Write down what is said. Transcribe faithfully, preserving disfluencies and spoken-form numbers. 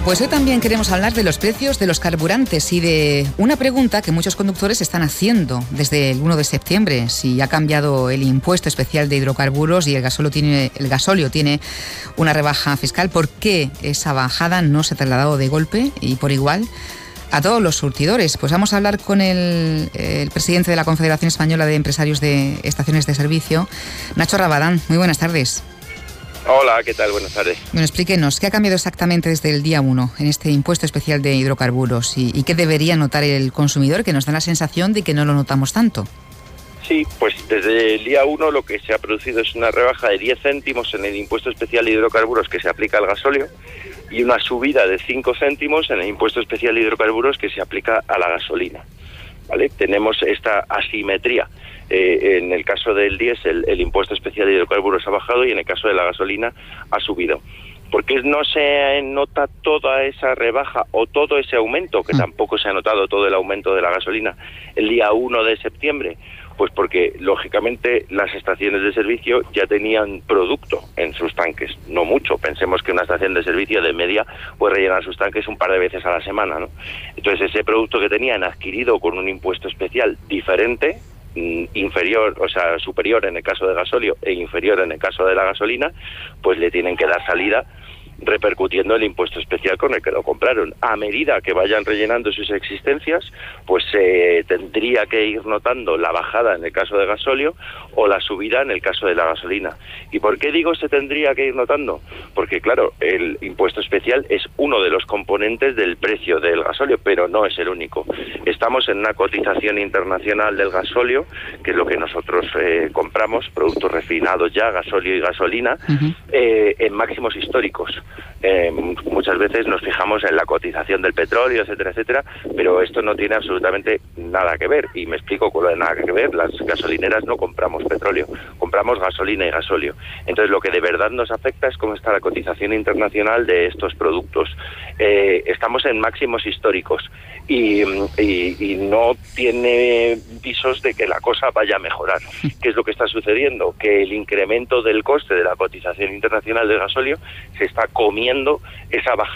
Pues hoy también queremos hablar de los precios de los carburantes y de una pregunta que muchos conductores están haciendo desde el uno de septiembre, si ha cambiado el impuesto especial de hidrocarburos y el gasóleo tiene, el gasóleo tiene una rebaja fiscal. ¿Por qué esa bajada no se ha trasladado de golpe y por igual a todos los surtidores? Pues vamos a hablar con el, el presidente de la Confederación Española de Empresarios de Estaciones de Servicio, Nacho Rabadán. Muy buenas tardes. Hola, ¿qué tal? Buenas tardes. Bueno, explíquenos, ¿qué ha cambiado exactamente desde el día uno en este impuesto especial de hidrocarburos y, y qué debería notar el consumidor, que nos da la sensación de que no lo notamos tanto? Sí, pues desde el día uno lo que se ha producido es una rebaja de diez céntimos en el impuesto especial de hidrocarburos que se aplica al gasóleo y una subida de cinco céntimos en el impuesto especial de hidrocarburos que se aplica a la gasolina. ¿Vale? Tenemos esta asimetría. Eh, en el caso del diésel, el impuesto especial de hidrocarburos ha bajado y en el caso de la gasolina ha subido. ¿Por qué no se nota toda esa rebaja o todo ese aumento, que tampoco se ha notado todo el aumento de la gasolina, el día uno de septiembre? Pues porque, lógicamente, las estaciones de servicio ya tenían producto en sus tanques, no mucho. Pensemos que una estación de servicio de media puede rellenar sus tanques un par de veces a la semana, ¿no? Entonces, ese producto que tenían adquirido con un impuesto especial diferente, inferior, o sea, superior en el caso de gasóleo e inferior en el caso de la gasolina, pues le tienen que dar salida repercutiendo el impuesto especial con el que lo compraron. A medida que vayan rellenando sus existencias, pues se eh, tendría que ir notando la bajada en el caso de gasóleo o la subida en el caso de la gasolina. ¿Y por qué digo se tendría que ir notando? Porque, claro, el impuesto especial es uno de los componentes del precio del gasóleo, pero no es el único. Estamos en una cotización internacional del gasóleo, que es lo que nosotros eh, compramos, productos refinados ya, gasóleo y gasolina, uh-huh. eh, en máximos históricos. Eh, muchas veces nos fijamos en la cotización del petróleo, etcétera, etcétera, pero esto no tiene absolutamente nada que ver, y me explico con lo de nada que ver. Las gasolineras no compramos petróleo, compramos gasolina y gasóleo. Entonces lo que de verdad nos afecta es cómo está la cotización internacional de estos productos. Eh, estamos en máximos históricos y, y, y no tiene visos de que la cosa vaya a mejorar. ¿Qué es lo que está sucediendo? Que el incremento del coste de la cotización internacional del gasóleo se está comiendo esa bajada